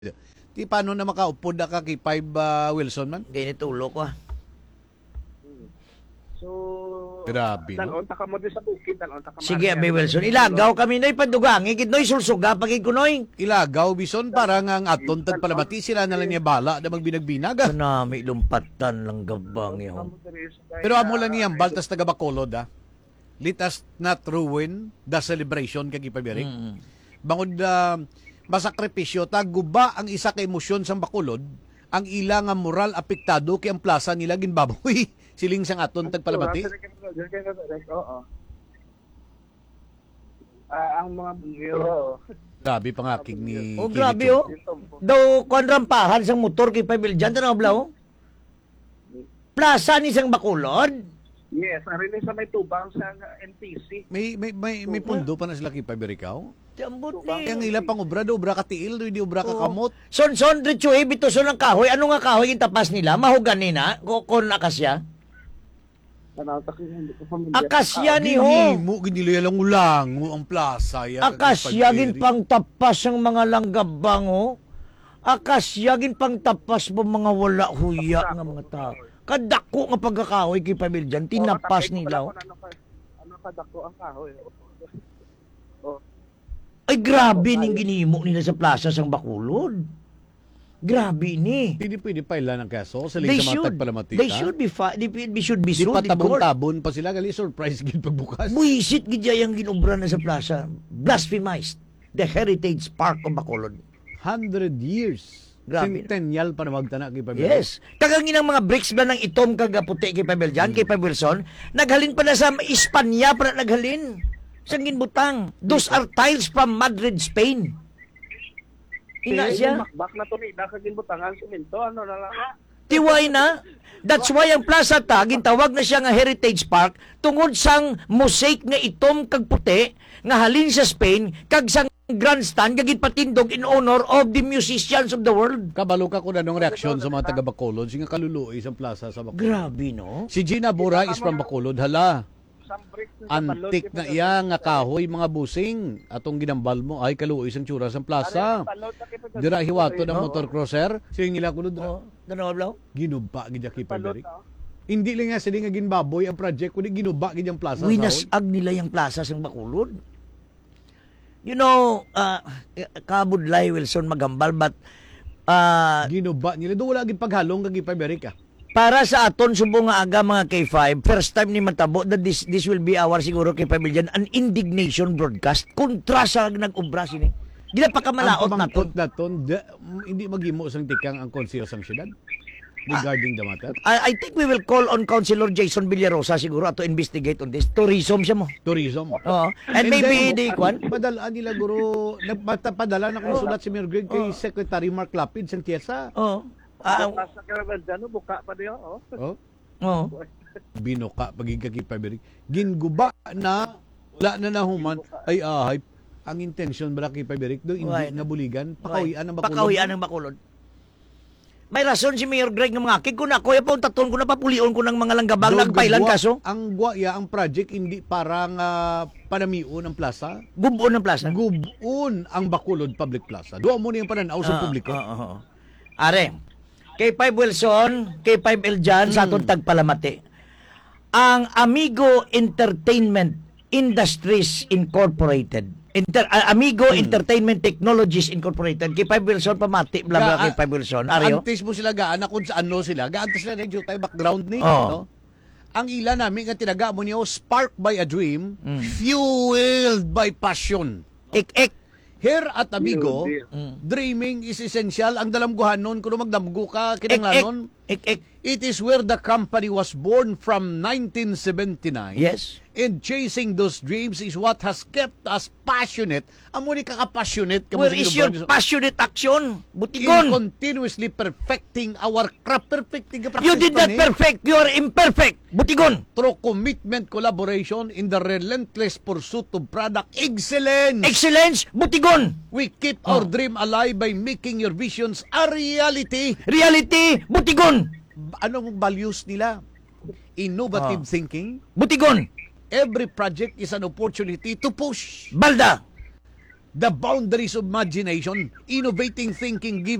Di paano na makaupod na ka kay 5 Wilson man? Ganit ulo ko ah. So, Grabe, no? dalon ta ka mo din sa bukid, dalon ta ka. Sige, Abi Wilson. Ilagaw kami noy padugangi. Gid noy sulsuga pagig ko noy. Ilagaw bison para nga ang aton tagpalamati sila na lang niya bala na magbinagbinaga. Kanami lumpatan lang gabang yun. Pero amo lang niyang baltas taga Bacolod Let us not ruin the celebration kay Pabirik. Bangod masakripisyo ta guba ang isa ka emosyon sa Bacolod, ang ilang nga moral apektado kay ang plaza nila ginbaboy. Siling sang aton tagpalamati. Oo. Ang mga bungyo. Grabe pangakig ni Oh, grabe oh. Daw kuan rampahan sang motor kay Pabil dyan. Tanaw blaw. Plaza ni sang Bacolod. Yes, ari ni sa may tubang sa NTC. May pundo pa na sila kay Pabirikaw. Tiambot Ang ni. ilang pang obra do, obra ka tiil, do, di obra ka kamot. Son, diretso bito son ang kahoy. Ano nga kahoy yung tapas nila? Mahugan ni na? Kon akasya? Hindi ko familiar. Akasya ni ho. Ginimo, ginilo lang ulang ang plaza. Akasya gin pang tapas ang mga langgabang ho. Akasya gin pang tapas po mga wala huya nga mga tao. Kadako nga pagkakahoy kay Pabil dyan. Tinapas nila ho. Ano kadako ang kahoy? Ay grabe ning ginimo nila sa plaza sang Bacolod. Grabe ni. Hindi pwede paila ng kaso sa They sa mga should. tagpalamatika. They should be should be Di sued. pa in court. tabon-tabon pa sila, gali surprise gid pagbukas. Buisit gidya yang ginobra na sa plaza. Blasphemized the heritage park of Bacolod. 100 years. Grabe. Centennial pa na magtana kay Pabirikaw. Yes. Kagangin ang mga bricks ba ng itom kagaputi kay Pabil dyan, kay Pabil Wilson, naghalin pa na sa Espanya pa na naghalin. Sang ginbutang. Those are tiles from Madrid, Spain. Ina siya. Makbak na to ni dakagin butangan semento ano na lang. Tiway na. That's why ang plaza ta, gintawag na siya nga Heritage Park, tungod sang mosaic nga itom kag puti, nga halin sa Spain, kag sang grandstand, kagit patindog in honor of the musicians of the world. Kabalo ka ko na nung reaksyon sa mga taga Bacolod, singa kaluluoy sa plaza sa Bacolod. Grabe, no? Si Gina Bora is from Bacolod, hala. Some bricks na sa balot, Antik na iya nga kahoy mga busing. Atong ginambal mo ay kaluoy sang tsura sa plaza. Dira hiwato ng motor crosser. Sing nila kuno dira. Danaw blaw? Ginuba gid kay Pabrik. Hindi lang nga sila nga ginbaboy ang project kundi ginuba gid ang plaza. Winasag nila yung plaza sang Bacolod. You know, kabudlay Wilson magambal, but Ginuba nila do wala gid paghalong kay Pabrik. para sa aton subong nga aga mga K5, first time ni matabo that this will be our siguro K5 dyan, an indignation broadcast kontra sa nag-ubra sini. Gila pa kamalaot Ang naton. pamangkot naton hindi maghimo sang tikang ang konseyo sang syudad regarding the matter. I think we will call on Councilor Jason Villarosa siguro to investigate on this. Tourism siya mo. Tourism. Oo. And maybe the kwan. Padala nila guro nagpadala na kung sulat si Mayor Greg kay Secretary Mark Lapid sang Tiesa. Oo. sa karavan dyan, buka pa diyo. Oh, Oo. binuka pagigagi Pabrik. Ginguba na wala na nahuman ay ang intention bala kay Pabrik do hindi Right. nga buligan pakawian ang Bacolod. Pakawian ang Bacolod. May rason si Mayor Greg nga mga kig ko na ako ya taton ko na papulion ko ng mga langgabang Do, nagpailan gugwa- kaso. ang guaya ang project hindi parang panamion ang plaza. Gubuon ng plaza. Gubun ang Bacolod Public Plaza. Doon mo na yung pananaw sa publiko. Are, K5 Wilson, K5 Eljan, sa atong tagpalamati. Ang Amigo Entertainment Industries Incorporated. Amigo Entertainment Technologies Incorporated. K5 Wilson, pamati, bla bla K5 Wilson. Aryo? Antes mo sila gaan kung saan no sila. Gaan sila medyo tayo background ni. Oo. No? Ang ila namin nga tinaga mo niyo, sparked by a dream, fueled by passion. Ik-ik. Here at Amigo, dreaming is essential. Ang dalamguhan nun, kung magdamgo ka, kinanglanon, Ik-ik. it is where the company was born from 1979. Yes. And chasing those dreams is what has kept us passionate. Amo ni kakapassionate. Where is your passionate action? in Butigon. continuously perfecting our craft. Perfecting ka You did not perfect. You are imperfect. Butigon. through commitment, collaboration in the relentless pursuit of product excellence. Excellence. Butigon. We keep our dream alive by making your visions a reality. Reality. Butigon. Anong values nila? Innovative thinking. Butigon. Every project is an opportunity to push. Balda. the boundaries of imagination, innovating thinking,